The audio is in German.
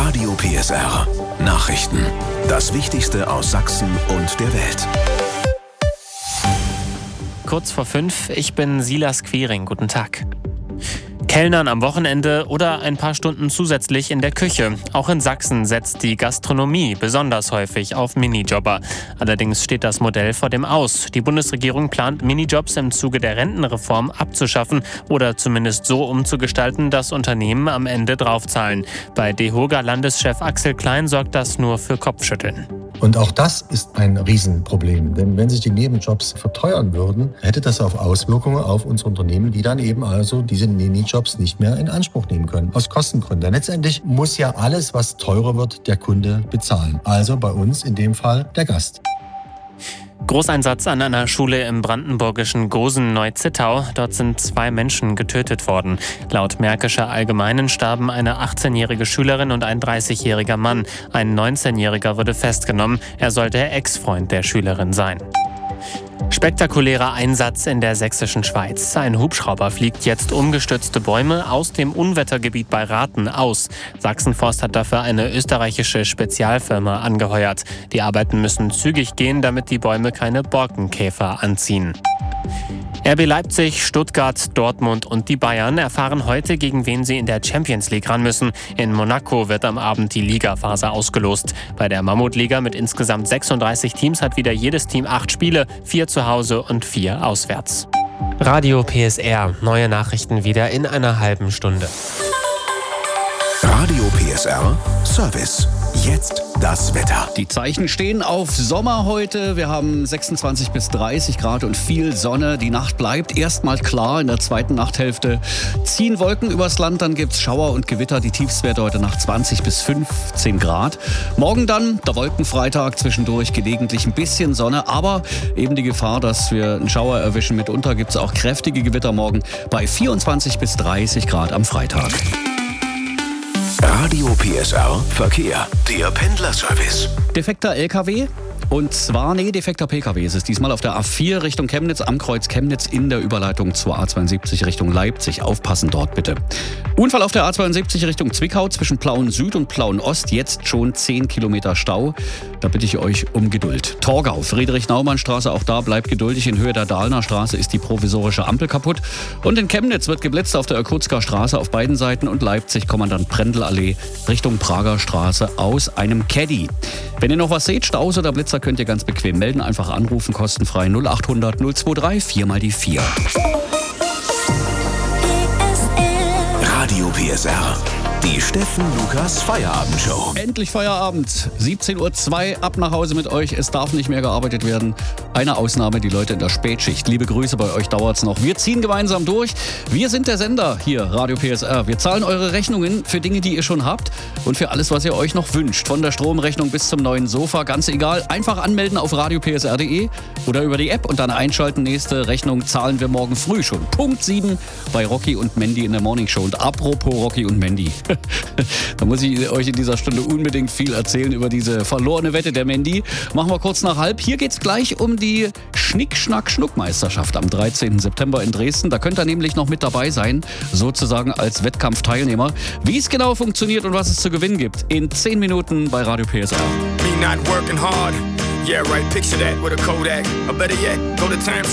Radio PSR. Nachrichten. Das Wichtigste aus Sachsen und der Welt. Kurz vor 5, ich bin Silas Quiring. Guten Tag. Kellnern am Wochenende oder ein paar Stunden zusätzlich in der Küche. Auch in Sachsen setzt die Gastronomie besonders häufig auf Minijobber. Allerdings steht das Modell vor dem Aus. Die Bundesregierung plant, Minijobs im Zuge der Rentenreform abzuschaffen oder zumindest so umzugestalten, dass Unternehmen am Ende draufzahlen. Bei DEHOGA-Landeschef Axel Klein sorgt das nur für Kopfschütteln. Und auch das ist ein Riesenproblem. Denn wenn sich die Nebenjobs verteuern würden, hätte das auch Auswirkungen auf unsere Unternehmen, die dann eben also diese Minijobs nicht mehr in Anspruch nehmen können. Aus Kostengründen. Letztendlich muss ja alles, was teurer wird, der Kunde bezahlen. Also bei uns in dem Fall der Gast. Großeinsatz an einer Schule im brandenburgischen Gosen-Neuzittau. Dort sind 2 Menschen getötet worden. Laut Märkischer Allgemeinen starben eine 18-jährige Schülerin und ein 30-jähriger Mann. Ein 19-jähriger wurde festgenommen. Er soll der Ex-Freund der Schülerin sein. Spektakulärer Einsatz in der sächsischen Schweiz. Ein Hubschrauber fliegt jetzt umgestürzte Bäume aus dem Unwettergebiet bei Rathen aus. Sachsenforst hat dafür eine österreichische Spezialfirma angeheuert. Die Arbeiten müssen zügig gehen, damit die Bäume keine Borkenkäfer anziehen. RB Leipzig, Stuttgart, Dortmund und die Bayern erfahren heute, gegen wen sie in der Champions League ran müssen. In Monaco wird am Abend die Ligaphase ausgelost. Bei der Mammutliga mit insgesamt 36 Teams hat wieder jedes Team 8 Spiele, 4 zu Hause und 4 auswärts. Radio PSR, neue Nachrichten wieder in einer halben Stunde. Radio PSR Service. Jetzt das Wetter. Die Zeichen stehen auf Sommer heute. Wir haben 26 bis 30 Grad und viel Sonne. Die Nacht bleibt erstmal klar. In der zweiten Nachthälfte ziehen Wolken übers Land. Dann gibt es Schauer und Gewitter. Die Tiefstwerte heute Nacht 20 bis 15 Grad. Morgen dann der Wolkenfreitag. Zwischendurch gelegentlich ein bisschen Sonne. Aber eben die Gefahr, dass wir einen Schauer erwischen. Mitunter gibt es auch kräftige Gewitter morgen bei 24 bis 30 Grad am Freitag. Radio PSR Verkehr. Der Pendlerservice. Defekter LKW? Und zwar, defekter PKW ist es diesmal auf der A4 Richtung Chemnitz, am Kreuz Chemnitz in der Überleitung zur A72 Richtung Leipzig. Aufpassen dort bitte. Unfall auf der A72 Richtung Zwickau zwischen Plauen Süd und Plauen Ost. Jetzt schon 10 Kilometer Stau. Da bitte ich euch um Geduld. Torgau, Friedrich-Naumann-Straße, auch da bleibt geduldig. In Höhe der Dahlner Straße ist die provisorische Ampel kaputt. Und in Chemnitz wird geblitzt auf der Irkutsker Straße auf beiden Seiten. Und Leipzig, Kommandant Prendl-Allee Richtung Prager Straße aus einem Caddy. Wenn ihr noch was seht, Staus oder Blitzer, könnt ihr ganz bequem melden. Einfach anrufen, kostenfrei 0800 023 4 mal die 4. Radio PSR. Die Steffen Lukas Feierabendshow. Endlich Feierabend. 17:02 Uhr, ab nach Hause mit euch. Es darf nicht mehr gearbeitet werden. Eine Ausnahme, die Leute in der Spätschicht. Liebe Grüße, bei euch dauert's noch. Wir ziehen gemeinsam durch. Wir sind der Sender hier, Radio PSR. Wir zahlen eure Rechnungen für Dinge, die ihr schon habt und für alles, was ihr euch noch wünscht. Von der Stromrechnung bis zum neuen Sofa, ganz egal. Einfach anmelden auf radiopsr.de oder über die App und dann einschalten. Nächste Rechnung zahlen wir morgen früh schon. Punkt 7 bei Rocky und Mandy in der Morning Show. Und apropos Rocky und Mandy. Da muss ich euch in dieser Stunde unbedingt viel erzählen über diese verlorene Wette der Mandy. Machen wir kurz nach halb. Hier geht's gleich um die Schnick-Schnack-Schnuck-Meisterschaft am 13. September in Dresden. Da könnt ihr nämlich noch mit dabei sein, sozusagen als Wettkampfteilnehmer. Wie es genau funktioniert und was es zu gewinnen gibt, in 10 Minuten bei Radio PSR. Me not working hard. Yeah, right, picture that with a Kodak. Or better yet, go to Times